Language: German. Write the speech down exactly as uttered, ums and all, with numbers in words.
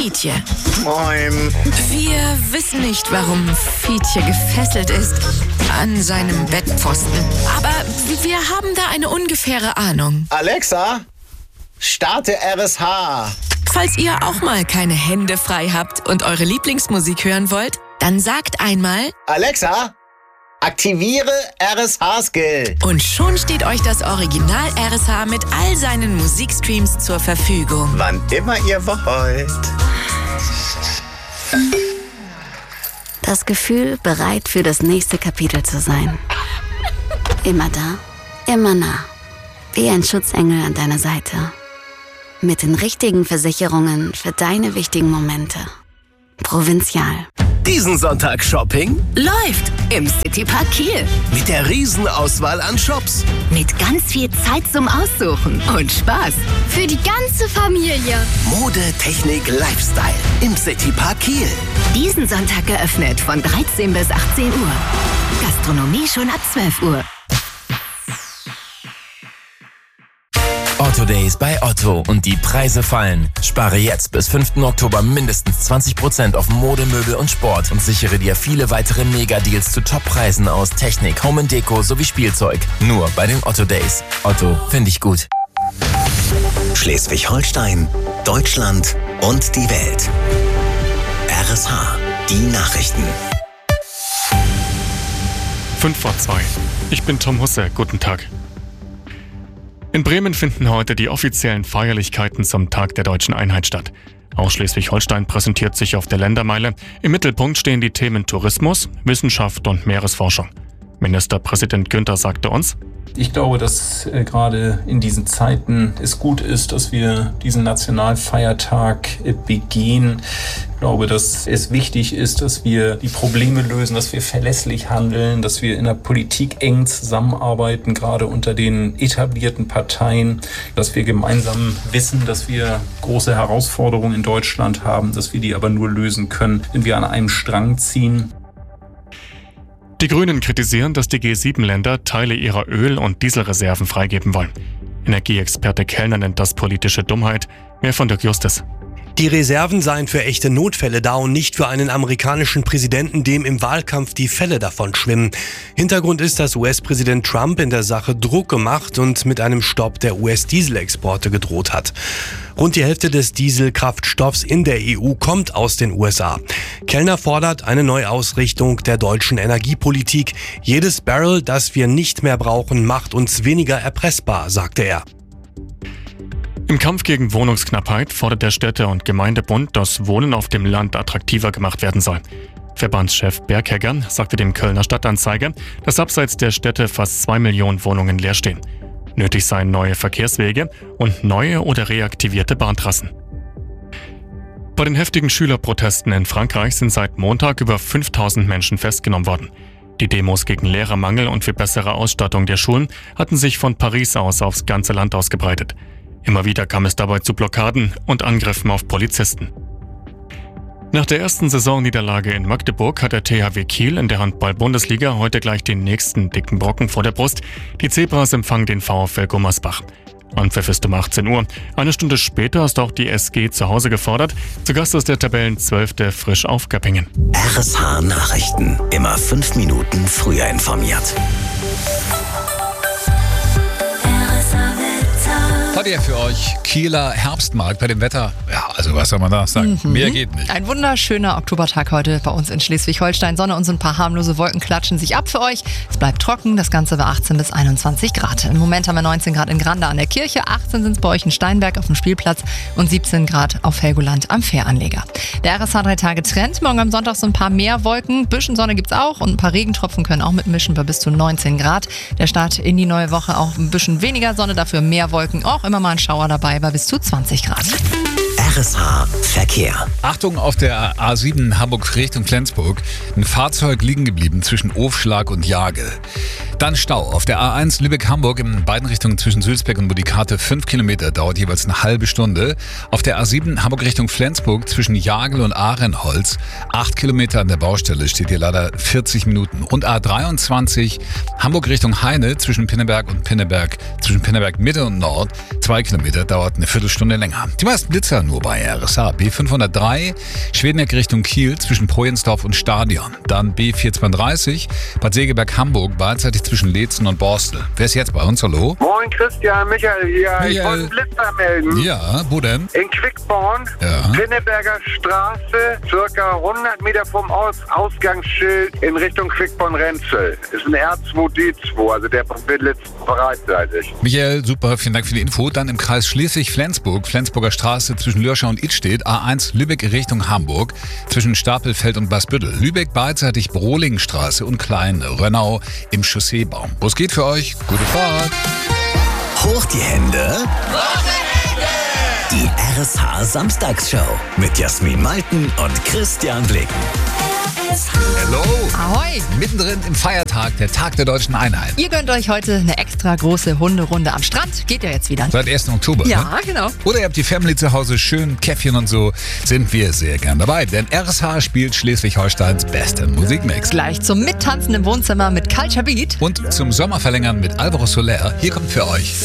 Fietje. Moin. Wir wissen nicht, warum Fietje gefesselt ist an seinem Bettpfosten. Aber wir haben da eine ungefähre Ahnung. Alexa, starte R S H. Falls ihr auch mal keine Hände frei habt und eure Lieblingsmusik hören wollt, dann sagt einmal: Alexa, aktiviere R S H-Skill. Und schon steht euch das Original R S H mit all seinen Musikstreams zur Verfügung. Wann immer ihr wollt. Das Gefühl, bereit für das nächste Kapitel zu sein. Immer da, immer nah. Wie ein Schutzengel an deiner Seite. Mit den richtigen Versicherungen für deine wichtigen Momente. Provinzial. Diesen Sonntag Shopping Läuft im Citypark Kiel. mit der Riesenauswahl an Shops. Mit ganz viel Zeit zum Aussuchen und Spaß. Für die ganze Familie. Mode, Technik, Lifestyle im Citypark Kiel. Diesen Sonntag geöffnet von dreizehn bis achtzehn Uhr. Gastronomie schon ab zwölf Uhr. Otto Days bei Otto und die Preise fallen. Spare jetzt bis fünften Oktober mindestens zwanzig Prozent auf Mode, Möbel und Sport und sichere dir viele weitere Mega-Deals zu Top-Preisen aus Technik, Home and Deko sowie Spielzeug. Nur bei den Otto Days. Otto, finde ich gut. Schleswig-Holstein, Deutschland und die Welt. R S H, die Nachrichten. Fünf vor zwei. Ich bin Tom Husse. Guten Tag. In Bremen finden heute die offiziellen Feierlichkeiten zum Tag der Deutschen Einheit statt. Auch Schleswig-Holstein präsentiert sich auf der Ländermeile. Im Mittelpunkt stehen die Themen Tourismus, Wissenschaft und Meeresforschung. Ministerpräsident Günther sagte uns: Ich glaube, dass äh, gerade in diesen Zeiten es gut ist, dass wir diesen Nationalfeiertag äh, begehen. Ich glaube, dass es wichtig ist, dass wir die Probleme lösen, dass wir verlässlich handeln, dass wir in der Politik eng zusammenarbeiten, gerade unter den etablierten Parteien, dass wir gemeinsam wissen, dass wir große Herausforderungen in Deutschland haben, dass wir die aber nur lösen können, wenn wir an einem Strang ziehen. Die Grünen kritisieren, dass die G sieben Länder Teile ihrer Öl- und Dieselreserven freigeben wollen. Energieexperte Kellner nennt das politische Dummheit. Mehr von Dirk Justus. Die Reserven seien für echte Notfälle da und nicht für einen amerikanischen Präsidenten, dem im Wahlkampf die Fälle davon schwimmen. Hintergrund ist, dass U S-Präsident Trump in der Sache Druck gemacht und mit einem Stopp der U S-Dieselexporte gedroht hat. Rund die Hälfte des Dieselkraftstoffs in der E U kommt aus den U S A. Kellner fordert eine Neuausrichtung der deutschen Energiepolitik. Jedes Barrel, das wir nicht mehr brauchen, macht uns weniger erpressbar, sagte er. Im Kampf gegen Wohnungsknappheit fordert der Städte- und Gemeindebund, dass Wohnen auf dem Land attraktiver gemacht werden soll. Verbandschef Berghegger sagte dem Kölner Stadtanzeiger, dass abseits der Städte fast zwei Millionen Wohnungen leer stehen. Nötig seien neue Verkehrswege und neue oder reaktivierte Bahntrassen. Bei den heftigen Schülerprotesten in Frankreich sind seit Montag über fünftausend Menschen festgenommen worden. Die Demos gegen Lehrermangel und für bessere Ausstattung der Schulen hatten sich von Paris aus aufs ganze Land ausgebreitet. Immer wieder kam es dabei zu Blockaden und Angriffen auf Polizisten. Nach der ersten Saisonniederlage in Magdeburg hat der T H W Kiel in der Handball-Bundesliga heute gleich den nächsten dicken Brocken vor der Brust. Die Zebras empfangen den VfL Gummersbach. Anpfiff ist um achtzehn Uhr. Eine Stunde später ist auch die S G zu Hause gefordert. Zu Gast ist der Tabellenzwölfte Frisch auf Göppingen. R S H Nachrichten. Immer fünf Minuten früher informiert. Hat er für euch Kieler Herbstmarkt bei dem Wetter? Ja, also was soll man da sagen? Mhm. Mehr geht nicht. Ein wunderschöner Oktobertag heute bei uns in Schleswig-Holstein. Sonne und so ein paar harmlose Wolken klatschen sich ab für euch. Es bleibt trocken, das Ganze bei achtzehn bis einundzwanzig Grad. Im Moment haben wir neunzehn Grad in Granda an der Kirche, achtzehn sind es bei euch in Steinberg auf dem Spielplatz und siebzehn Grad auf Helgoland am Fähranleger. Der R S H drei Tage Trend, morgen am Sonntag so ein paar mehr Wolken, bisschen Sonne gibt's auch und ein paar Regentropfen können auch mitmischen bei bis zu neunzehn Grad. Der Start in die neue Woche auch ein bisschen weniger Sonne, dafür mehr Wolken, auch immer mal ein Schauer dabei bei bis zu zwanzig Grad. R S H Verkehr. Achtung, auf der A sieben Hamburg Richtung Flensburg. Ein Fahrzeug liegen geblieben zwischen Ofschlag und Jagel. Dann Stau auf der A eins Lübeck-Hamburg in beiden Richtungen zwischen Sulzbecke und Budikate fünf Kilometer, dauert jeweils eine halbe Stunde. Auf der A sieben Hamburg Richtung Flensburg zwischen Jagel und Ahrenholz acht Kilometer an der Baustelle, steht hier leider vierzig Minuten. Und A dreiundzwanzig Hamburg Richtung Heine zwischen Pinneberg und Pinneberg, zwischen Pinneberg Mitte und Nord zwei Kilometer, dauert eine Viertelstunde länger. Die meisten Blitzer nur bei R S H. B fünfhundertdrei Schwedeneck Richtung Kiel zwischen Projensdorf und Stadion. Dann B vierhundertzweiunddreißig Bad Segeberg Hamburg, beidseitig zwischen Letzen und Borstel. Wer ist jetzt bei uns? Hallo? Moin Christian, Michael hier. Michael. Ich wollte einen Blitzer melden. Ja, wo denn? In Quickborn, Ja. Pinneberger Straße, circa hundert Meter vom Aus Ausgangsschild in Richtung Quickborn-Renzel. Ist ein R zwei D zwei, also der blitzt bereitseitig. Michael, super, vielen Dank für die Info. Dann im Kreis Schleswig-Flensburg, Flensburger Straße zwischen Lürscher und Idstedt, A eins Lübeck Richtung Hamburg, zwischen Stapelfeld und Basbüttel. Lübeck beidseitig Brohlingstraße und Klein Rönnau im Chausseebaum. Bus geht für euch, gute Fahrt. Hoch die Hände. Die R S H Samstagsshow mit Jasmin Malten und Christian Blicken. Hello. Ahoi. Mittendrin im Feiertag, der Tag der Deutschen Einheit. Ihr gönnt euch heute eine extra große Hunderunde am Strand. Geht ja jetzt wieder. Seit ersten Oktober. Ja, ne? genau. Oder ihr habt die Family zu Hause, schön Käffchen und so, sind wir sehr gern dabei. Denn R S H spielt Schleswig-Holsteins besten Musikmix. Gleich zum Mittanzen im Wohnzimmer mit Culture Beat. Und zum Sommerverlängern mit Alvaro Soler. Hier kommt für euch